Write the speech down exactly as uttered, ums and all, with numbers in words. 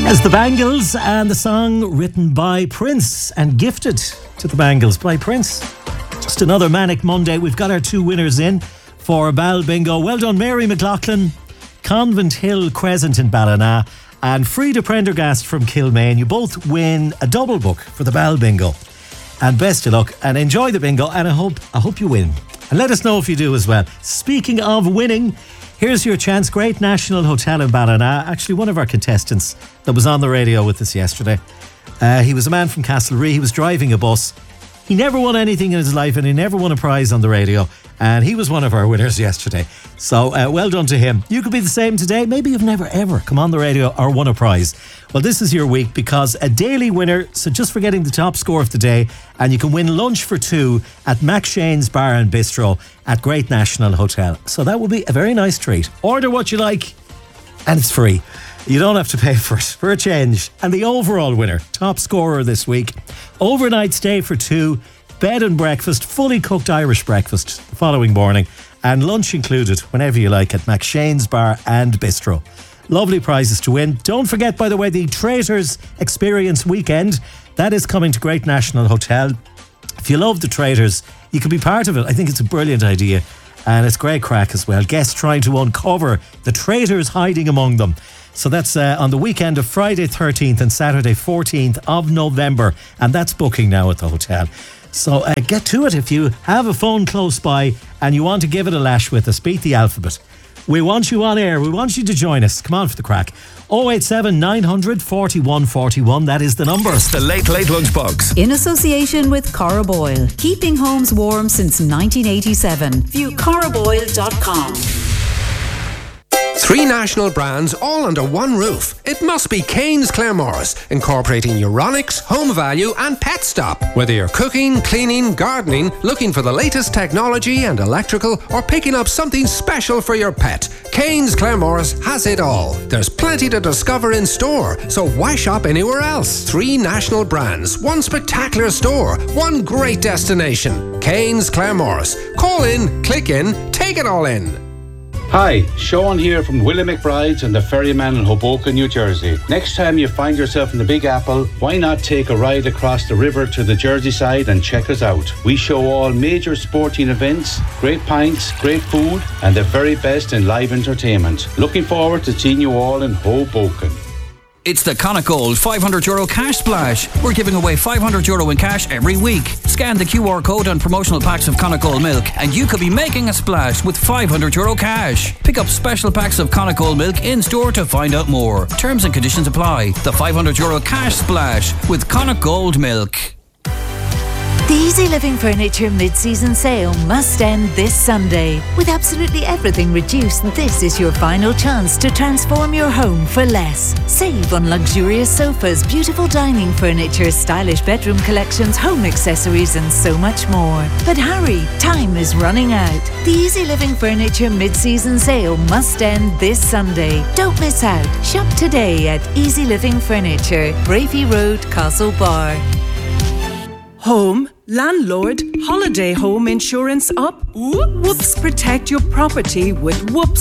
As the Bangles, and the song written by Prince and gifted to the Bangles by Prince. Just another manic Monday. We've got our two winners in for Bal Bingo. Well done, Mary McLaughlin, Convent Hill Crescent in Ballina, and Frida Prendergast from Kilmaine. You both win a double book for the Bal Bingo. And best of luck and enjoy the bingo, and I hope I hope you win. And let us know if you do as well. Speaking of winning, here's your chance. Great National Hotel in Ballina. Actually, one of our contestants that was on the radio with us yesterday. Uh, he was a man from Castlerea. He was driving a bus. He never won anything in his life, and he never won a prize on the radio. And he was one of our winners yesterday. So uh, well done to him. You could be the same today. Maybe you've never ever come on the radio or won a prize. Well, this is your week, because a daily winner, so just for getting the top score of the day, and you can win lunch for two at Max Shane's Bar and Bistro at Great National Hotel. So that will be a very nice treat. Order what you like, and it's free. You don't have to pay for it, for a change. And the overall winner, top scorer this week, overnight stay for two, bed and breakfast, fully cooked Irish breakfast the following morning, and lunch included whenever you like at Max Shane's Bar and Bistro. Lovely prizes to win. Don't forget, by the way, the Traitors Experience Weekend. That is coming to Great National Hotel. If you love the Traitors, you can be part of it. I think it's a brilliant idea, and it's great crack as well. Guests trying to uncover the traitors hiding among them. So that's uh, on the weekend of Friday thirteenth and Saturday fourteenth of November, and that's booking now at the hotel. So uh, get to it. If you have a phone close by and you want to give it a lash with us, beat the alphabet. We want you on air. We want you to join us. Come on for the crack. oh eight seven nine hundred forty-one forty-one. That is the number. It's the Late Late Lunchbox. In association with Corraboyle. Keeping homes warm since nineteen eighty-seven. View corraboyle dot com. Three national brands all under one roof. It must be Kane's Claremorris, incorporating Euronics, Home Value and Pet Stop. Whether you're cooking, cleaning, gardening, looking for the latest technology and electrical, or picking up something special for your pet, Kane's Claremorris has it all. There's plenty to discover in store, so why shop anywhere else? Three national brands, one spectacular store, one great destination. Kane's Claremorris. Call in, click in, take it all in. Hi, Sean here from Willie McBride's and the Ferryman in Hoboken, New Jersey. Next time you find yourself in the Big Apple, why not take a ride across the river to the Jersey side and check us out? We show all major sporting events, great pints, great food, and the very best in live entertainment. Looking forward to seeing you all in Hoboken. It's the Connacht five hundred euro cash splash. We're giving away five hundred euro in cash every week. Scan the Q R code on promotional packs of Connacht Gold milk and you could be making a splash with five hundred euro cash. Pick up special packs of Connacht Gold milk in store to find out more. Terms and conditions apply. The five hundred euro cash splash with Connacht Gold milk. The Easy Living Furniture mid-season sale must end this Sunday. With absolutely everything reduced, this is your final chance to transform your home for less. Save on luxurious sofas, beautiful dining furniture, stylish bedroom collections, home accessories and so much more. But hurry, time is running out. The Easy Living Furniture mid-season sale must end this Sunday. Don't miss out. Shop today at Easy Living Furniture, Bravey Road, Castlebar. Home, landlord, holiday home insurance up? Whoops, protect your property with Whoops.